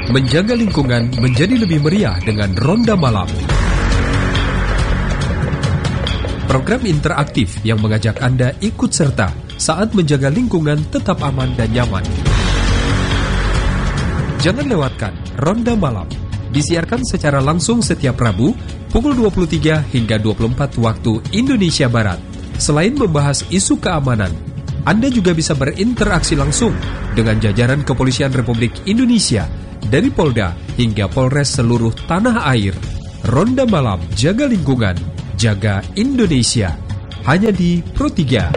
Menjaga lingkungan menjadi lebih meriah dengan Ronda Malam. Program interaktif yang mengajak Anda ikut serta saat menjaga lingkungan tetap aman dan nyaman. Jangan lewatkan Ronda Malam. Disiarkan secara langsung setiap Rabu pukul 23 hingga 24 waktu Indonesia Barat. Selain membahas isu keamanan, Anda juga bisa berinteraksi langsung dengan jajaran Kepolisian Republik Indonesia dari Polda hingga Polres seluruh tanah air. Ronda Malam, jaga lingkungan, jaga Indonesia. Hanya di Pro 3.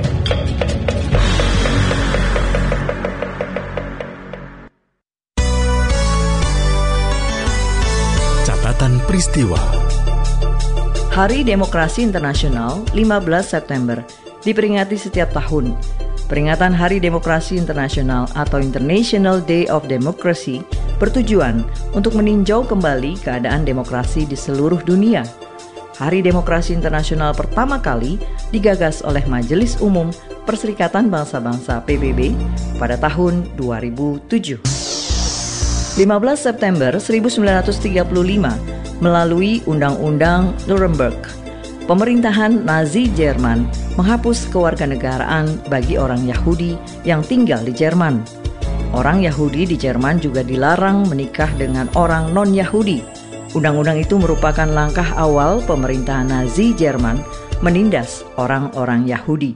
Catatan peristiwa. Hari Demokrasi Internasional 15 September diperingati setiap tahun. Peringatan Hari Demokrasi Internasional atau International Day of Democracy bertujuan untuk meninjau kembali keadaan demokrasi di seluruh dunia. Hari Demokrasi Internasional pertama kali digagas oleh Majelis Umum Perserikatan Bangsa-Bangsa PBB pada tahun 2007. 15 September 1935 melalui Undang-Undang Nuremberg, pemerintahan Nazi Jerman menghapus kewarganegaraan bagi orang Yahudi yang tinggal di Jerman. Orang Yahudi di Jerman juga dilarang menikah dengan orang non-Yahudi. Undang-undang itu merupakan langkah awal pemerintahan Nazi Jerman menindas orang-orang Yahudi.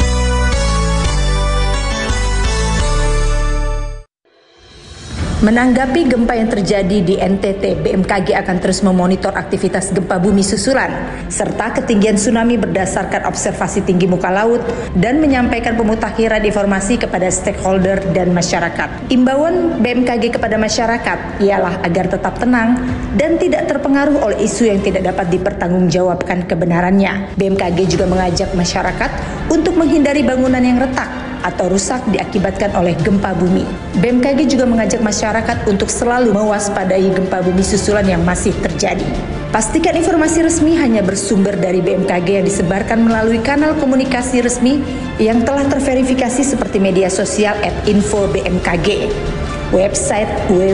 Menanggapi gempa yang terjadi di NTT, BMKG akan terus memonitor aktivitas gempa bumi susulan serta ketinggian tsunami berdasarkan observasi tinggi muka laut dan menyampaikan pemutakhiran informasi kepada stakeholder dan masyarakat. Imbauan BMKG kepada masyarakat ialah agar tetap tenang dan tidak terpengaruh oleh isu yang tidak dapat dipertanggungjawabkan kebenarannya. BMKG juga mengajak masyarakat untuk menghindari bangunan yang retak atau rusak diakibatkan oleh gempa bumi. BMKG juga mengajak masyarakat untuk selalu mewaspadai gempa bumi susulan yang masih terjadi. Pastikan informasi resmi hanya bersumber dari BMKG yang disebarkan melalui kanal komunikasi resmi yang telah terverifikasi seperti media sosial @info-bmkg, website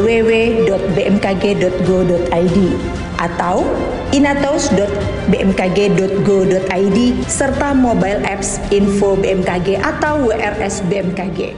www.bmkg.go.id atau inatos.bmkg.go.id serta mobile apps Info BMKG atau WRS BMKG.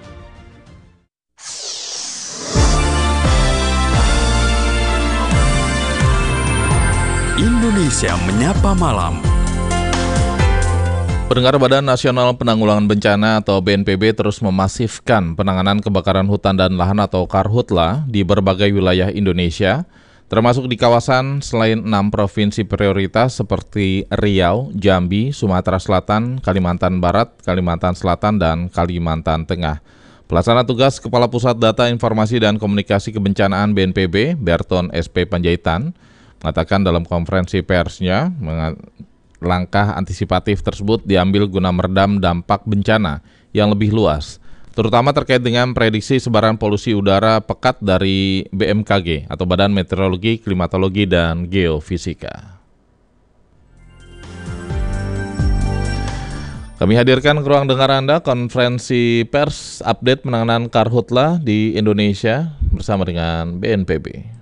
Indonesia Menyapa Malam. Pendengar, Badan Nasional Penanggulangan Bencana atau BNPB terus memasifkan penanganan kebakaran hutan dan lahan atau Karhutla di berbagai wilayah Indonesia, termasuk di kawasan selain 6 provinsi prioritas seperti Riau, Jambi, Sumatera Selatan, Kalimantan Barat, Kalimantan Selatan, dan Kalimantan Tengah. Pelaksana tugas Kepala Pusat Data Informasi dan Komunikasi Kebencanaan BNPB, Berton SP Panjaitan, mengatakan dalam konferensi persnya, langkah antisipatif tersebut diambil guna meredam dampak bencana yang lebih luas, terutama terkait dengan prediksi sebaran polusi udara pekat dari BMKG atau Badan Meteorologi, Klimatologi, dan Geofisika. Kami hadirkan ke ruang dengar Anda konferensi pers update penanganan Karhutla di Indonesia bersama dengan BNPB.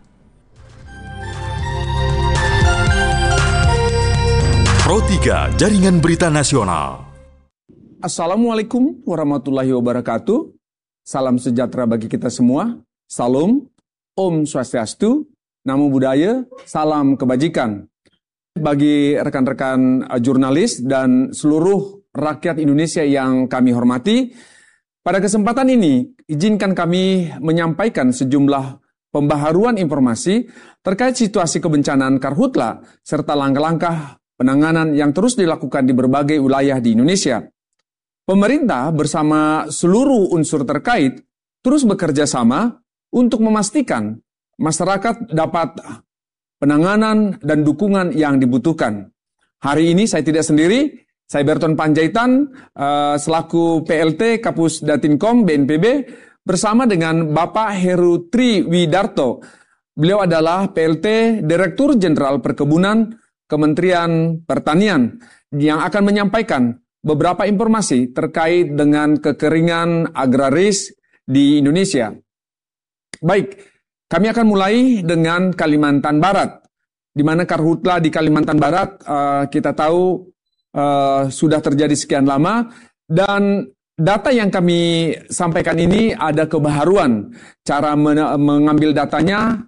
Pro 3 Jaringan Berita Nasional. Assalamualaikum warahmatullahi wabarakatuh. Salam sejahtera bagi kita semua. Salam, Om Swastiastu, Namo Buddhaya, salam kebajikan. Bagi rekan-rekan jurnalis dan seluruh rakyat Indonesia yang kami hormati, pada kesempatan ini izinkan kami menyampaikan sejumlah pembaharuan informasi terkait situasi kebencanaan Karhutla serta langkah-langkah penanganan yang terus dilakukan di berbagai wilayah di Indonesia. Pemerintah bersama seluruh unsur terkait terus bekerja sama untuk memastikan masyarakat dapat penanganan dan dukungan yang dibutuhkan. Hari ini saya tidak sendiri, saya Berton Panjaitan selaku PLT Kapus Datinkom BNPB bersama dengan Bapak Heru Triwidarto. Beliau adalah PLT Direktur Jenderal Perkebunan Kementerian Pertanian yang akan menyampaikan beberapa informasi terkait dengan kekeringan agraris di Indonesia. Baik, Kami akan mulai dengan Kalimantan Barat, di mana karhutla di Kalimantan Barat kita tahu sudah terjadi sekian lama, dan data yang kami sampaikan ini ada kebaharuan. Cara mengambil datanya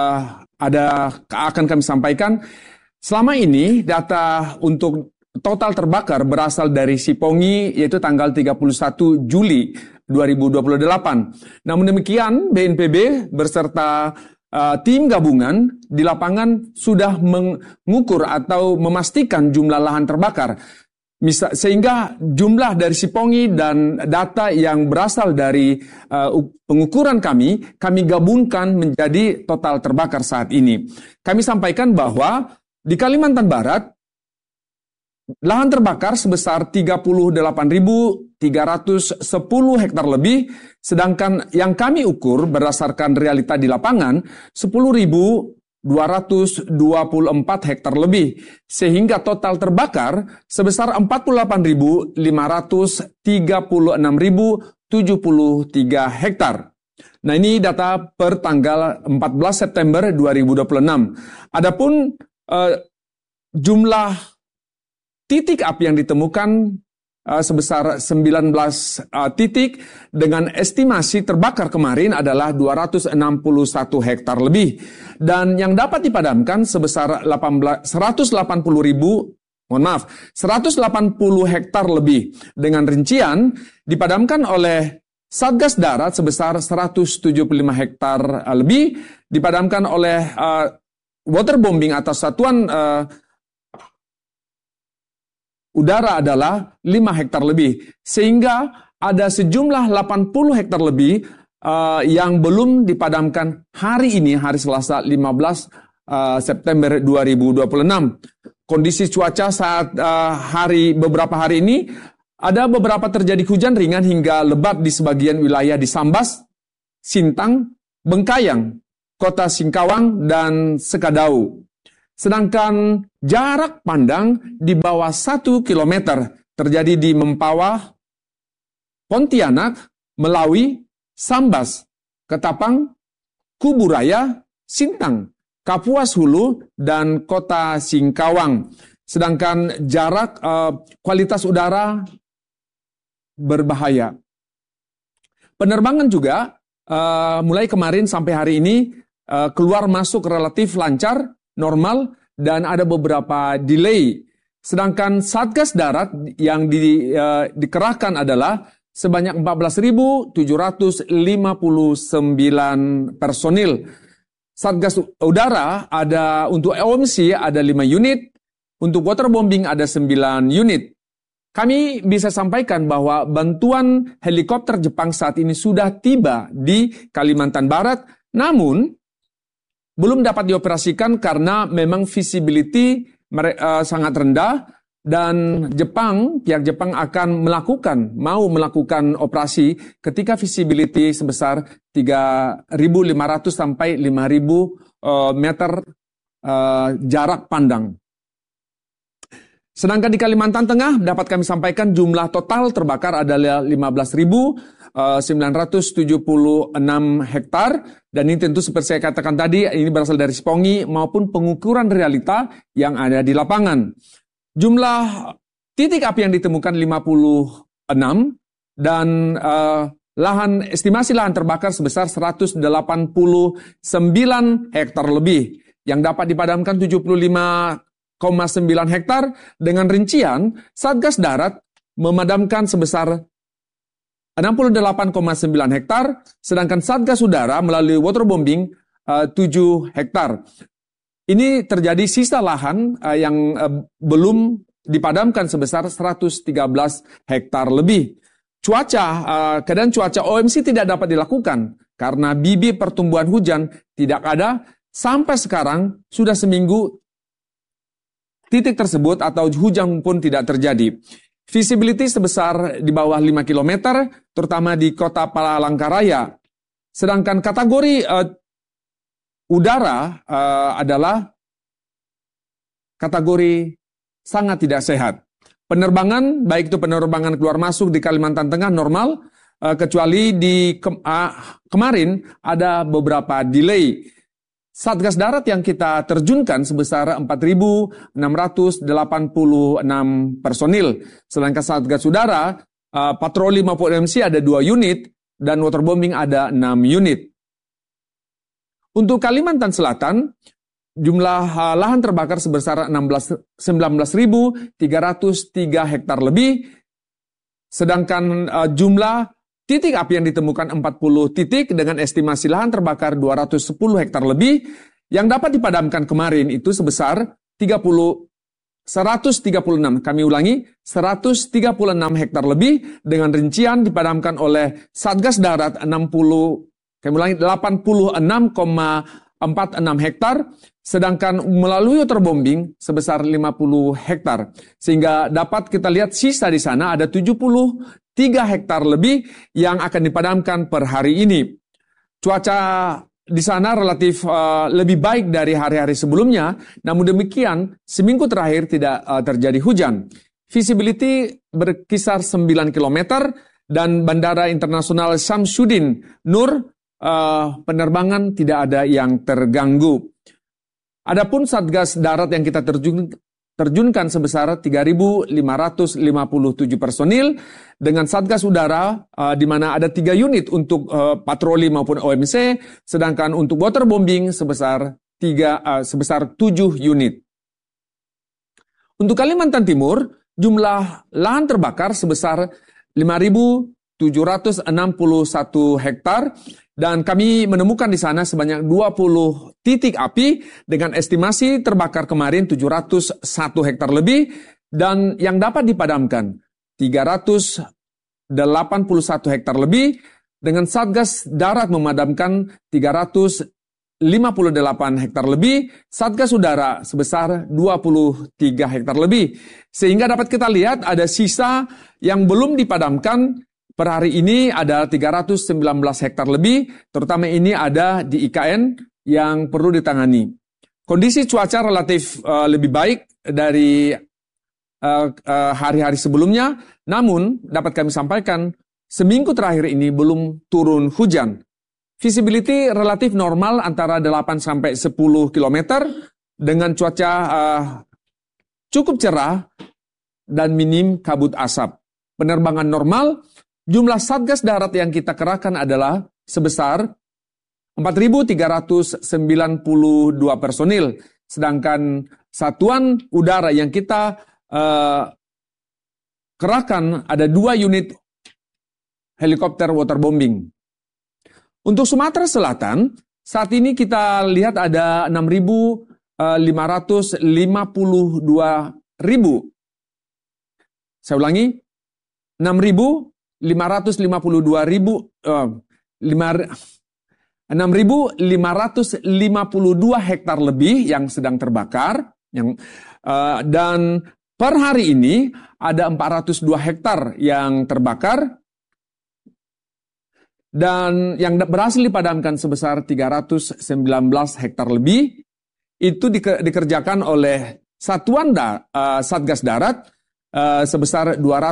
akan kami sampaikan. Selama ini data untuk total terbakar berasal dari Sipongi, yaitu tanggal 31 Juli 2028. Namun demikian, BNPB beserta tim gabungan di lapangan sudah mengukur atau memastikan jumlah lahan terbakar. Sehingga jumlah dari Sipongi dan data yang berasal dari pengukuran kami gabungkan menjadi total terbakar saat ini. Kami sampaikan bahwa di Kalimantan Barat, lahan terbakar sebesar 38.310 hektar lebih, sedangkan yang kami ukur berdasarkan realita di lapangan 10.224 hektar lebih, sehingga total terbakar sebesar 48.536.073 hektar. Nah, ini data per tanggal 14 September 2026. Adapun jumlah titik api yang ditemukan sebesar 19 titik, dengan estimasi terbakar kemarin adalah 261 hektar lebih, dan yang dapat dipadamkan sebesar 180 hektar lebih, dengan rincian dipadamkan oleh Satgas Darat sebesar 175 hektar lebih, dipadamkan oleh waterbombing atau satuan udara adalah 5 hektar lebih, sehingga ada sejumlah 80 hektar lebih yang belum dipadamkan hari ini, hari Selasa 15 September 2026. Kondisi cuaca saat beberapa hari ini, ada beberapa terjadi hujan ringan hingga lebat di sebagian wilayah di Sambas, Sintang, Bengkayang, Kota Singkawang, dan Sekadau. Sedangkan jarak pandang di bawah 1 km terjadi di Mempawah, Pontianak, Melawi, Sambas, Ketapang, Kuburaya, Sintang, Kapuas Hulu, dan Kota Singkawang. Sedangkan jarak kualitas udara berbahaya. Penerbangan juga mulai kemarin sampai hari ini keluar masuk relatif lancar, normal, dan ada beberapa delay. Sedangkan Satgas Darat yang dikerahkan adalah sebanyak 14.759 personil. Satgas Udara ada untuk OMC ada 5 unit, untuk waterbombing ada 9 unit. Kami bisa sampaikan bahwa bantuan helikopter Jepang saat ini sudah tiba di Kalimantan Barat, namun belum dapat dioperasikan karena memang visibility sangat rendah, dan pihak Jepang akan mau melakukan operasi ketika visibility sebesar 3.500 sampai 5.000 meter jarak pandang. Sedangkan di Kalimantan Tengah dapat kami sampaikan jumlah total terbakar adalah 15.976 hektar, dan ini tentu seperti saya katakan tadi, ini berasal dari Sipongi maupun pengukuran realita yang ada di lapangan. Jumlah titik api yang ditemukan 56, dan estimasi lahan terbakar sebesar 189 hektar lebih, yang dapat dipadamkan 75,9 hektar, dengan rincian Satgas Darat memadamkan sebesar 68,9 hektar, sedangkan Satgas Udara melalui waterbombing 7 hektar. Ini terjadi sisa lahan yang belum dipadamkan sebesar 113 hektar lebih. Keadaan cuaca OMC tidak dapat dilakukan karena bibit pertumbuhan hujan tidak ada. Sampai sekarang sudah seminggu titik tersebut atau hujan pun tidak terjadi. Visibility sebesar di bawah 5 km, terutama di kota Palangkaraya. Sedangkan kategori udara adalah kategori sangat tidak sehat. Penerbangan, baik itu penerbangan keluar masuk di Kalimantan Tengah normal, kecuali kemarin ada beberapa delay. Satgas Darat yang kita terjunkan sebesar 4.686 personil. Sedangkan Satgas Udara, patroli maupun MC ada 2 unit, dan waterbombing ada 6 unit. Untuk Kalimantan Selatan, jumlah lahan terbakar sebesar 19.303 hektar lebih, sedangkan jumlah titik api yang ditemukan 40 titik dengan estimasi lahan terbakar 210 hektar lebih, yang dapat dipadamkan kemarin itu sebesar 136, kami ulangi, 136 hektar lebih dengan rincian dipadamkan oleh Satgas Darat 86,46 hektar, sedangkan melalui waterbombing sebesar 50 hektar. Sehingga dapat kita lihat sisa di sana ada 73 hektar lebih yang akan dipadamkan per hari ini. Cuaca di sana relatif lebih baik dari hari-hari sebelumnya, namun demikian seminggu terakhir tidak terjadi hujan. Visibility berkisar 9 km dan Bandara Internasional Syamsuddin Nur penerbangan tidak ada yang terganggu. Adapun Satgas Darat yang kita terjunkan sebesar 3.557 personil dengan Satgas Udara di mana ada 3 unit untuk patroli maupun OMC, sedangkan untuk waterbombing sebesar 7 unit. Untuk Kalimantan Timur, jumlah lahan terbakar sebesar 5.761 hektar dan kami menemukan di sana sebanyak 20 titik api dengan estimasi terbakar kemarin 701 hektar lebih dan yang dapat dipadamkan 381 hektar lebih dengan Satgas Darat memadamkan 358 hektar lebih, Satgas Udara sebesar 23 hektar lebih. Sehingga dapat kita lihat ada sisa yang belum dipadamkan. Per hari ini ada 319 hektar lebih, terutama ini ada di IKN yang perlu ditangani. Kondisi cuaca relatif lebih baik dari hari-hari sebelumnya, namun dapat kami sampaikan, seminggu terakhir ini belum turun hujan. Visibility relatif normal antara 8-10 km dengan cuaca cukup cerah dan minim kabut asap. Penerbangan normal. Jumlah Satgas Darat yang kita kerahkan adalah sebesar 4.392 personil. Sedangkan satuan udara yang kita kerahkan ada 2 unit helikopter waterbombing. Untuk Sumatera Selatan, saat ini kita lihat ada 6.552 ribu. Saya ulangi, 6.552 hektar lebih yang sedang terbakar, dan per hari ini ada 402 hektar yang terbakar dan yang berhasil dipadamkan sebesar 319 hektar lebih. Itu dikerjakan oleh Satuan Satgas Darat sebesar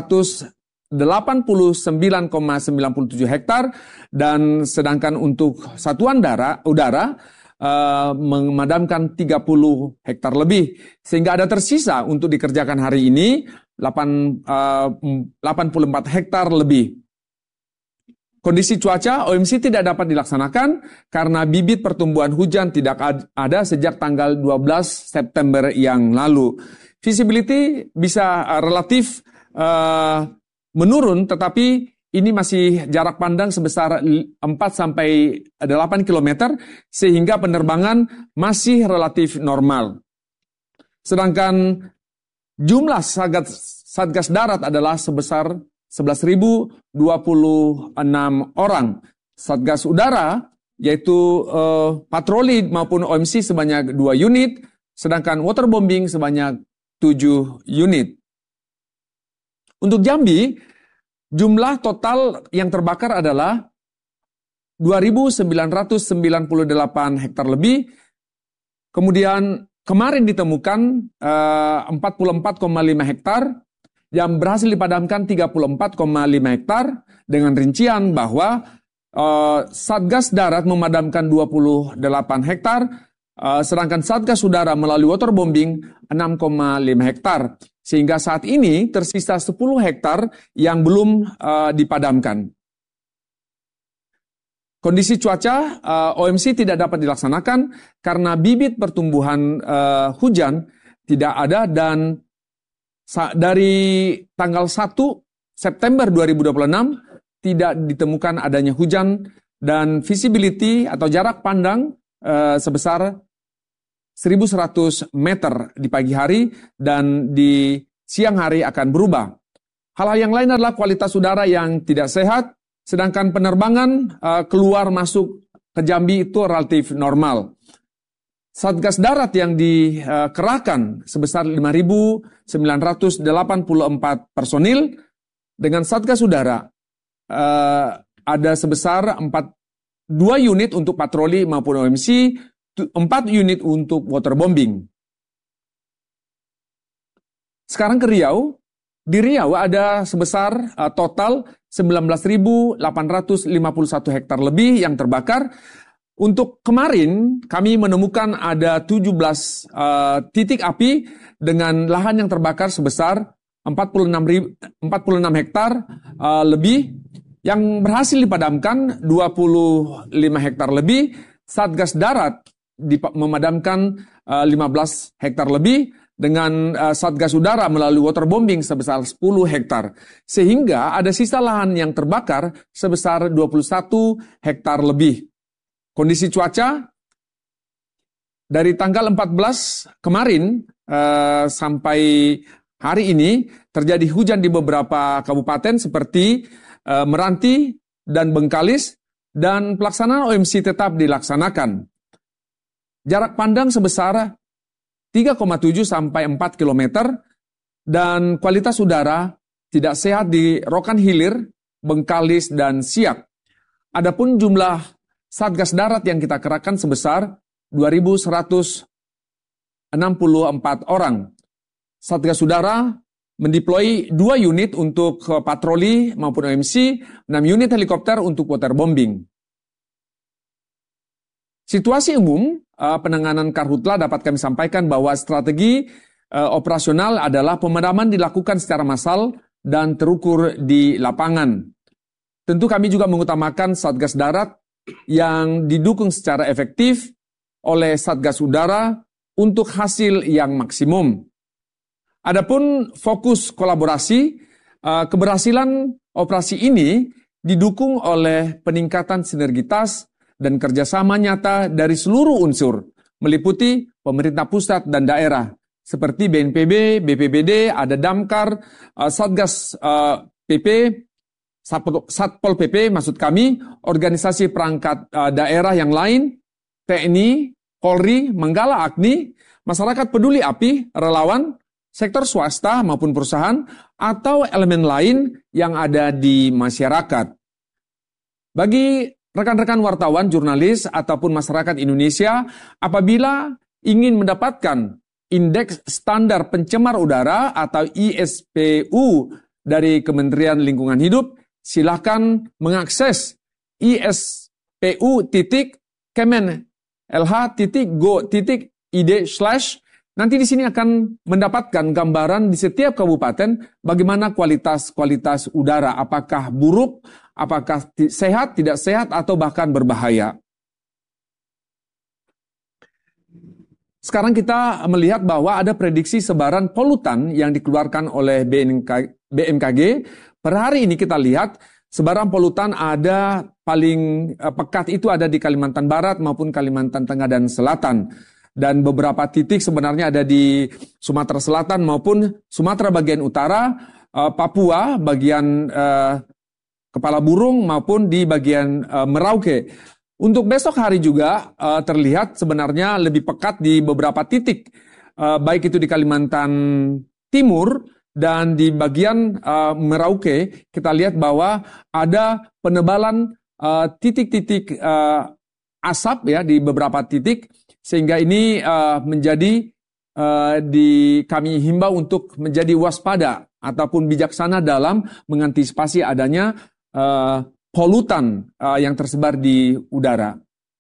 289,97 hektar dan sedangkan untuk Satuan Udara memadamkan 30 hektar lebih sehingga ada tersisa untuk dikerjakan hari ini 84 hektar lebih. Kondisi cuaca OMC tidak dapat dilaksanakan karena bibit pertumbuhan hujan tidak ada sejak tanggal 12 September yang lalu. Visibility bisa relatif menurun, tetapi ini masih jarak pandang sebesar 4-8 km, sehingga penerbangan masih relatif normal. Sedangkan jumlah Satgas Darat adalah sebesar 11.026 orang. Satgas Udara, yaitu patroli maupun OMC sebanyak 2 unit, sedangkan waterbombing sebanyak 7 unit. Untuk Jambi, jumlah total yang terbakar adalah 2.998 hektar lebih. Kemudian kemarin ditemukan 44,5 hektar yang berhasil dipadamkan 34,5 hektar dengan rincian bahwa Satgas Darat memadamkan 28 hektar, sedangkan Satgas Udara melalui waterbombing 6,5 hektar. Sehingga saat ini tersisa 10 hektar yang belum dipadamkan. Kondisi cuaca OMC tidak dapat dilaksanakan karena bibit pertumbuhan hujan tidak ada, dan dari tanggal 1 September 2026 tidak ditemukan adanya hujan, dan visibility atau jarak pandang sebesar 1.100 meter di pagi hari, dan di siang hari akan berubah. Hal-hal yang lain adalah kualitas udara yang tidak sehat, sedangkan penerbangan keluar masuk ke Jambi itu relatif normal. Satgas Darat yang dikerahkan sebesar 5.984 personil, dengan Satgas Udara ada sebesar 2 unit untuk patroli maupun OMC, 4 unit untuk waterbombing. Sekarang ke Riau. Di Riau ada sebesar total 19.851 hektar lebih yang terbakar. Untuk kemarin kami menemukan ada 17 titik api dengan lahan yang terbakar sebesar 46 hektar lebih, yang berhasil dipadamkan 25 hektar lebih. Satgas Darat memadamkan 15 hektar lebih, dengan Satgas Udara melalui waterbombing sebesar 10 hektar. Sehingga ada sisa lahan yang terbakar sebesar 21 hektar lebih. Kondisi cuaca dari tanggal 14 kemarin sampai hari ini terjadi hujan di beberapa kabupaten seperti Meranti dan Bengkalis, dan pelaksanaan OMC tetap dilaksanakan. Jarak pandang sebesar 3,7 sampai 4 km, dan kualitas udara tidak sehat di Rokan Hilir, Bengkalis, dan Siak. Adapun jumlah Satgas Darat yang kita kerahkan sebesar 2.164 orang. Satgas Udara mendeploy 2 unit untuk patroli maupun OMC, 6 unit helikopter untuk waterbombing. Situasi umum penanganan karhutla dapat kami sampaikan bahwa strategi operasional adalah pemadaman dilakukan secara massal dan terukur di lapangan. Tentu kami juga mengutamakan Satgas Darat yang didukung secara efektif oleh Satgas Udara untuk hasil yang maksimum. Adapun fokus kolaborasi, keberhasilan operasi ini didukung oleh peningkatan sinergitas dan kerjasama nyata dari seluruh unsur, meliputi pemerintah pusat dan daerah, seperti BNPB, BPBD, ada Damkar, Satgas PP, Satpol PP maksud kami, organisasi perangkat daerah yang lain, TNI, Polri, Manggala Agni, masyarakat peduli api, relawan, sektor swasta maupun perusahaan, atau elemen lain yang ada di masyarakat. Bagi rekan-rekan wartawan, jurnalis, ataupun masyarakat Indonesia, apabila ingin mendapatkan Indeks Standar Pencemar Udara atau ISPU dari Kementerian Lingkungan Hidup, silakan mengakses ispu.kemenlh.go.id/ nanti di sini akan mendapatkan gambaran di setiap kabupaten bagaimana kualitas udara, apakah buruk, apakah sehat, tidak sehat, atau bahkan berbahaya. Sekarang kita melihat bahwa ada prediksi sebaran polutan yang dikeluarkan oleh BMKG. Per hari ini kita lihat sebaran polutan ada paling pekat itu ada di Kalimantan Barat maupun Kalimantan Tengah dan Selatan. Dan beberapa titik sebenarnya ada di Sumatera Selatan maupun Sumatera bagian utara, Papua bagian Kepala Burung maupun di bagian Merauke. Untuk besok hari juga terlihat sebenarnya lebih pekat di beberapa titik, baik itu di Kalimantan Timur dan di bagian Merauke. Kita lihat bahwa ada penebalan titik-titik asap ya di beberapa titik, sehingga ini menjadi kami himbau untuk menjadi waspada ataupun bijaksana dalam mengantisipasi adanya polutan yang tersebar di udara.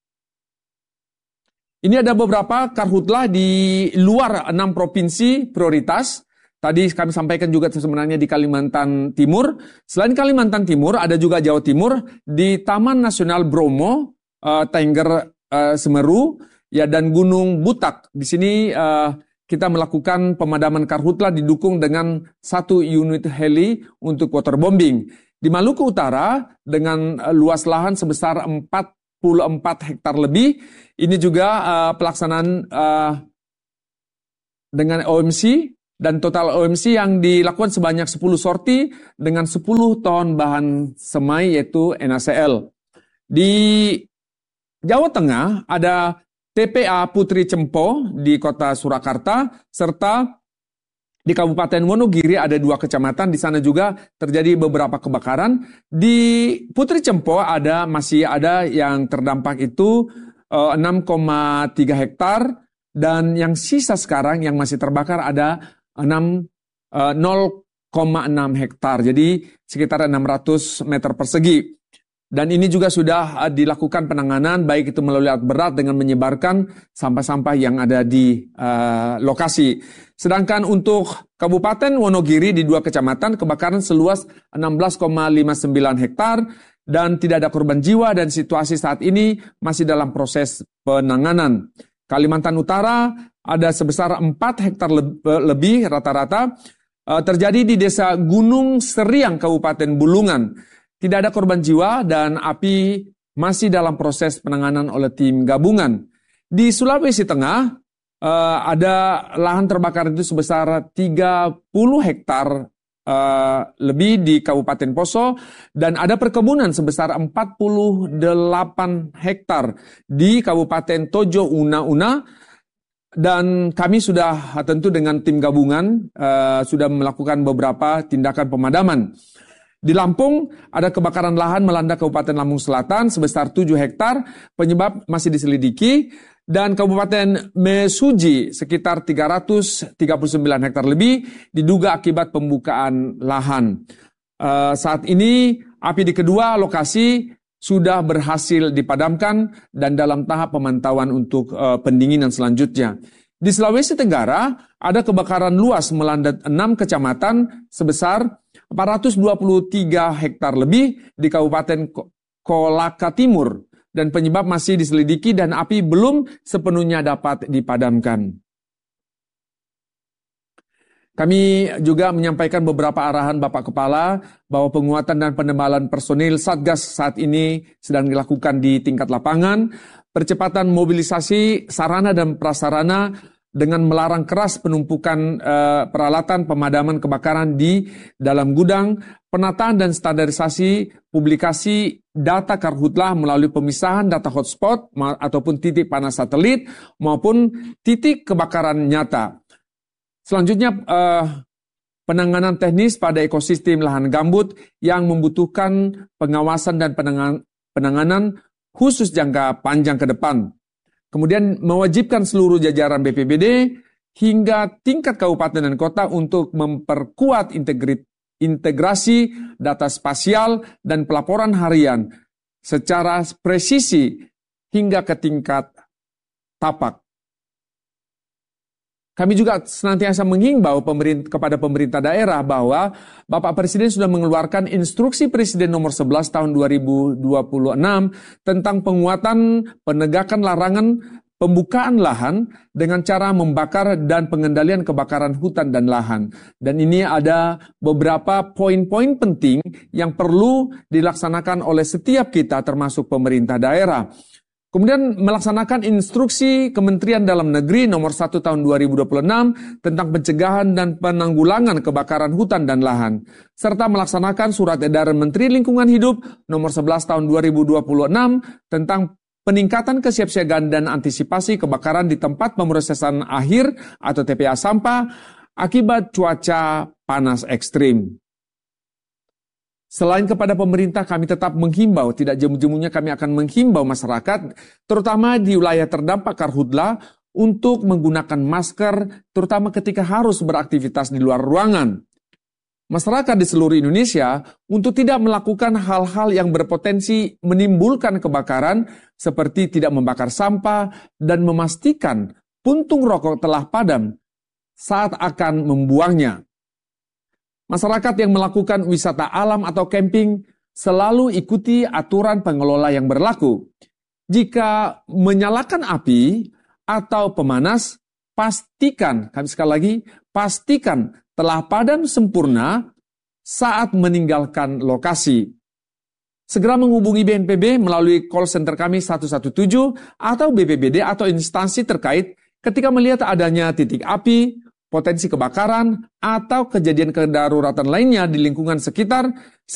Ini ada beberapa karhutlah di luar 6 provinsi prioritas. Tadi kami sampaikan juga sebenarnya di Kalimantan Timur. Selain Kalimantan Timur, ada juga Jawa Timur di Taman Nasional Bromo, Tengger Semeru, ya, dan Gunung Butak. Di sini kita melakukan pemadaman karhutlah didukung dengan 1 unit heli untuk waterbombing. Di Maluku Utara dengan luas lahan sebesar 44 hektar lebih, ini juga pelaksanaan dengan OMC, dan total OMC yang dilakukan sebanyak 10 sorti dengan 10 ton bahan semai yaitu NaCl. Di Jawa Tengah ada TPA Putri Cempo di kota Surakarta, serta di Kabupaten Wonogiri ada 2 kecamatan, di sana juga terjadi beberapa kebakaran. Di Putri Cempo masih ada yang terdampak itu 6,3 hektar, dan yang sisa sekarang yang masih terbakar ada 0,6 hektar, jadi sekitar 600 meter persegi. Dan ini juga sudah dilakukan penanganan, baik itu melalui alat berat dengan menyebarkan sampah-sampah yang ada di lokasi. Sedangkan untuk Kabupaten Wonogiri di 2 kecamatan, kebakaran seluas 16,59 hektar, dan tidak ada korban jiwa, dan situasi saat ini masih dalam proses penanganan. Kalimantan Utara ada sebesar 4 hektar lebih rata-rata, terjadi di Desa Gunung Seriang, Kabupaten Bulungan. Tidak ada korban jiwa dan api masih dalam proses penanganan oleh tim gabungan. Di Sulawesi Tengah ada lahan terbakar itu sebesar 30 hektar lebih di Kabupaten Poso, dan ada perkebunan sebesar 48 hektar di Kabupaten Tojo Una-Una. Dan kami sudah tentu dengan tim gabungan sudah melakukan beberapa tindakan pemadaman. Di Lampung ada kebakaran lahan melanda Kabupaten Lampung Selatan sebesar 7 hektar, penyebab masih diselidiki. Dan Kabupaten Mesuji sekitar 339 hektar lebih diduga akibat pembukaan lahan. Saat ini api di kedua lokasi sudah berhasil dipadamkan dan dalam tahap pemantauan untuk pendinginan selanjutnya. Di Sulawesi Tenggara ada kebakaran luas melanda 6 kecamatan sebesar 423 hektar lebih di Kabupaten Kolaka Timur, dan penyebab masih diselidiki dan api belum sepenuhnya dapat dipadamkan. Kami juga menyampaikan beberapa arahan Bapak Kepala bahwa penguatan dan penebalan personil Satgas saat ini sedang dilakukan di tingkat lapangan, percepatan mobilisasi sarana dan prasarana dengan melarang keras penumpukan peralatan pemadaman kebakaran di dalam gudang, penataan dan standarisasi publikasi data karhutlah melalui pemisahan data hotspot ataupun titik panas satelit maupun titik kebakaran nyata. Selanjutnya, penanganan teknis pada ekosistem lahan gambut yang membutuhkan pengawasan dan penanganan khusus jangka panjang ke depan. Kemudian mewajibkan seluruh jajaran BPBD hingga tingkat kabupaten dan kota untuk memperkuat integrasi data spasial dan pelaporan harian secara presisi hingga ke tingkat tapak. Kami juga senantiasa menghimbau kepada pemerintah daerah bahwa Bapak Presiden sudah mengeluarkan Instruksi Presiden nomor 11 tahun 2026 tentang penguatan penegakan larangan pembukaan lahan dengan cara membakar dan pengendalian kebakaran hutan dan lahan. Dan ini ada beberapa poin-poin penting yang perlu dilaksanakan oleh setiap kita termasuk pemerintah daerah. Kemudian melaksanakan instruksi Kementerian Dalam Negeri nomor 1 tahun 2026 tentang pencegahan dan penanggulangan kebakaran hutan dan lahan, serta melaksanakan surat edaran Menteri Lingkungan Hidup nomor 11 tahun 2026 tentang peningkatan kesiapsiagaan dan antisipasi kebakaran di tempat pemrosesan akhir atau TPA sampah akibat cuaca panas ekstrim. Selain kepada pemerintah, kami tetap menghimbau, tidak jemu-jemunya kami akan menghimbau masyarakat, terutama di wilayah terdampak karhutlah, untuk menggunakan masker, terutama ketika harus beraktivitas di luar ruangan. masyarakat di seluruh Indonesia untuk tidak melakukan hal-hal yang berpotensi menimbulkan kebakaran seperti tidak membakar sampah dan memastikan puntung rokok telah padam saat akan membuangnya. Masyarakat yang melakukan wisata alam atau camping selalu ikuti aturan pengelola yang berlaku. Jika menyalakan api atau pemanas, pastikan telah padam sempurna saat meninggalkan lokasi. Segera menghubungi BNPB melalui call center kami 117 atau BPBD atau instansi terkait ketika melihat adanya titik api, potensi kebakaran, atau kejadian kedaruratan lainnya di lingkungan sekitar